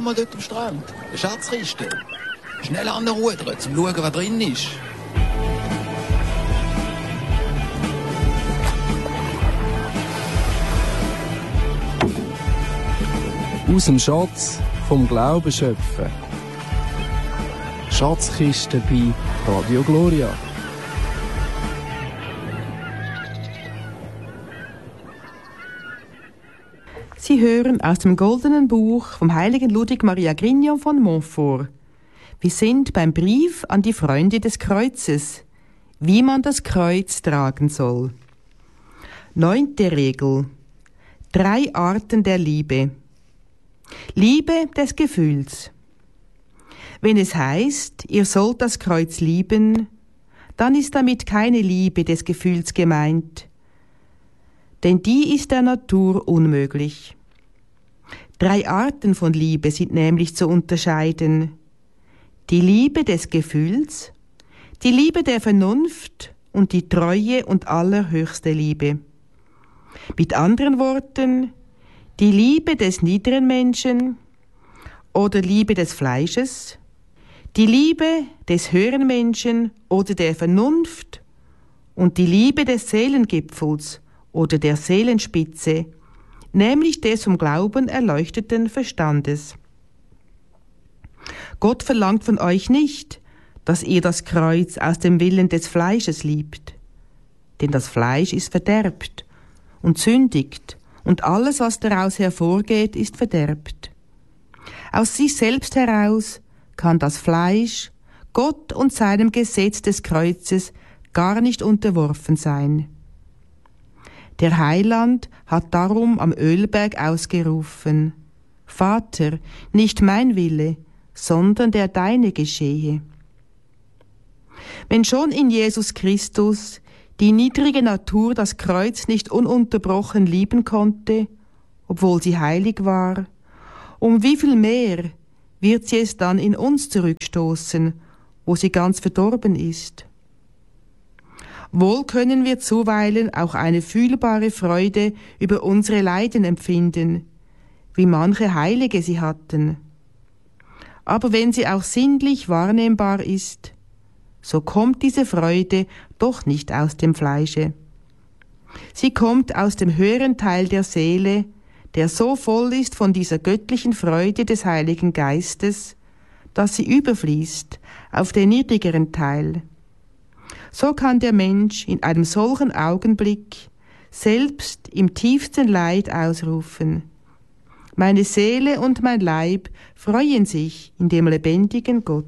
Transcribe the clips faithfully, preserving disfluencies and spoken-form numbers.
mal dort am Strand. Eine Schatzkiste. Schnell anrudern, um zu schauen, was drin ist. Aus dem Schatz vom Glauben schöpfen. Schatzkiste bei Radio Gloria. Sie hören aus dem Goldenen Buch vom heiligen Ludwig Maria Grignon von Montfort. Wir sind beim Brief an die Freunde des Kreuzes, wie man das Kreuz tragen soll. Neunte Regel. Drei Arten der Liebe. Liebe des Gefühls. Wenn es heißt, ihr sollt das Kreuz lieben, dann ist damit keine Liebe des Gefühls gemeint, denn die ist der Natur unmöglich. Drei Arten von Liebe sind nämlich zu unterscheiden. Die Liebe des Gefühls, die Liebe der Vernunft und die treue und allerhöchste Liebe. Mit anderen Worten, die Liebe des niederen Menschen oder Liebe des Fleisches, die Liebe des höheren Menschen oder der Vernunft und die Liebe des Seelengipfels oder der Seelenspitze, nämlich des vom Glauben erleuchteten Verstandes. Gott verlangt von euch nicht, dass ihr das Kreuz aus dem Willen des Fleisches liebt, denn das Fleisch ist verderbt und sündigt, und alles, was daraus hervorgeht, ist verderbt. Aus sich selbst heraus kann das Fleisch Gott und seinem Gesetz des Kreuzes gar nicht unterworfen sein. Der Heiland hat darum am Ölberg ausgerufen: Vater, nicht mein Wille, sondern der deine geschehe. Wenn schon in Jesus Christus die niedrige Natur das Kreuz nicht ununterbrochen lieben konnte, obwohl sie heilig war, um wie viel mehr wird sie es dann in uns zurückstoßen, wo sie ganz verdorben ist. Wohl können wir zuweilen auch eine fühlbare Freude über unsere Leiden empfinden, wie manche Heilige sie hatten. Aber wenn sie auch sinnlich wahrnehmbar ist, so kommt diese Freude doch nicht aus dem Fleische. Sie kommt aus dem höheren Teil der Seele, der so voll ist von dieser göttlichen Freude des Heiligen Geistes, dass sie überfließt auf den niedrigeren Teil. So kann der Mensch in einem solchen Augenblick selbst im tiefsten Leid ausrufen: Meine Seele und mein Leib freuen sich in dem lebendigen Gott.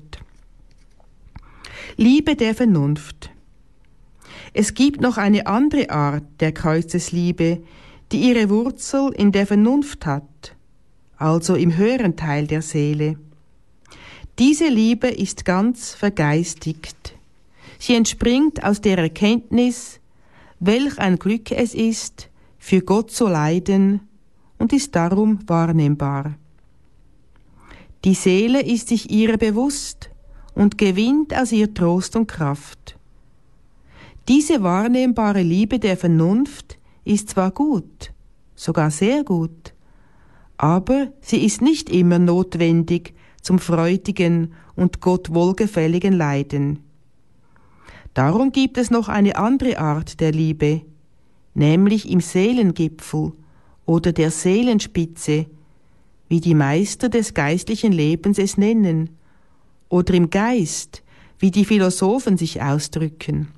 Liebe der Vernunft. Es gibt noch eine andere Art der Kreuzesliebe, die ihre Wurzel in der Vernunft hat, also im höheren Teil der Seele. Diese Liebe ist ganz vergeistigt. Sie entspringt aus der Erkenntnis, welch ein Glück es ist, für Gott zu leiden, und ist darum wahrnehmbar. Die Seele ist sich ihrer bewusst und gewinnt aus ihr Trost und Kraft. Diese wahrnehmbare Liebe der Vernunft ist zwar gut, sogar sehr gut, aber sie ist nicht immer notwendig zum freudigen und Gott wohlgefälligen Leiden. Darum gibt es noch eine andere Art der Liebe, nämlich im Seelengipfel oder der Seelenspitze, wie die Meister des geistlichen Lebens es nennen, oder im Geist, wie die Philosophen sich ausdrücken.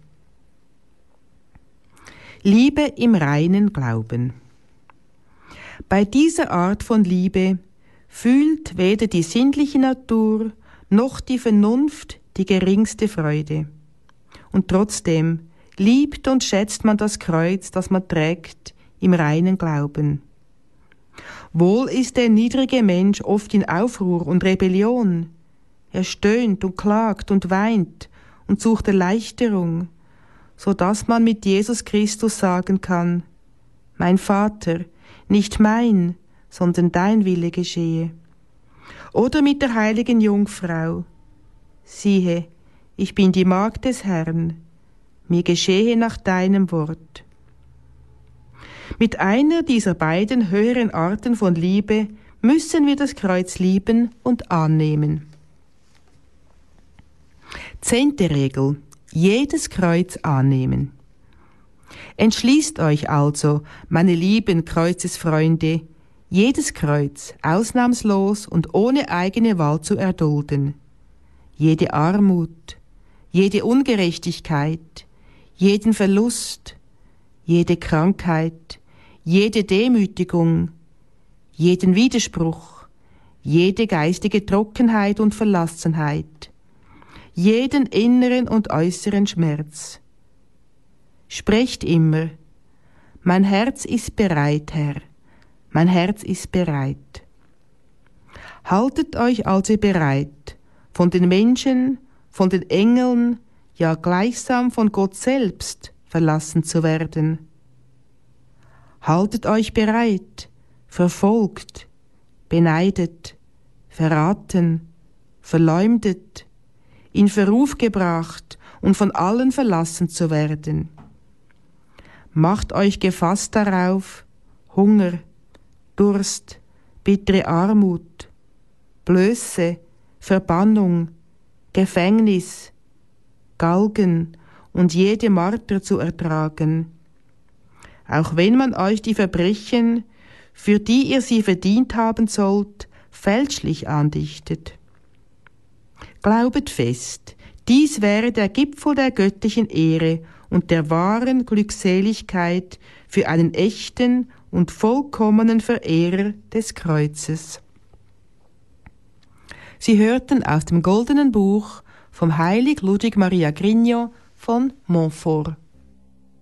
Liebe im reinen Glauben. Bei dieser Art von Liebe fühlt weder die sinnliche Natur noch die Vernunft die geringste Freude. Und trotzdem liebt und schätzt man das Kreuz, das man trägt, im reinen Glauben. Wohl ist der niedrige Mensch oft in Aufruhr und Rebellion. Er stöhnt und klagt und weint und sucht Erleichterung, so dass man mit Jesus Christus sagen kann: Mein Vater, nicht mein, sondern dein Wille geschehe. Oder mit der heiligen Jungfrau: Siehe, ich bin die Magd des Herrn, mir geschehe nach deinem Wort. Mit einer dieser beiden höheren Arten von Liebe müssen wir das Kreuz lieben und annehmen. Zehnte Regel: jedes Kreuz annehmen. Entschließt euch also, meine lieben Kreuzesfreunde, jedes Kreuz ausnahmslos und ohne eigene Wahl zu erdulden. Jede Armut, jede Ungerechtigkeit, jeden Verlust, jede Krankheit, jede Demütigung, jeden Widerspruch, jede geistige Trockenheit und Verlassenheit, jeden inneren und äußeren Schmerz. Sprecht immer: mein Herz ist bereit, Herr, mein Herz ist bereit. Haltet euch also bereit, von den Menschen, von den Engeln, ja gleichsam von Gott selbst verlassen zu werden. Haltet euch bereit, verfolgt, beneidet, verraten, verleumdet, in Verruf gebracht und von allen verlassen zu werden. Macht euch gefasst darauf, Hunger, Durst, bittere Armut, Blöße, Verbannung, Gefängnis, Galgen und jede Marter zu ertragen, auch wenn man euch die Verbrechen, für die ihr sie verdient haben sollt, fälschlich andichtet. Glaubet fest, dies wäre der Gipfel der göttlichen Ehre und der wahren Glückseligkeit für einen echten und vollkommenen Verehrer des Kreuzes. Sie hörten aus dem Goldenen Buch vom Heilig Ludwig Maria Grignon von Montfort.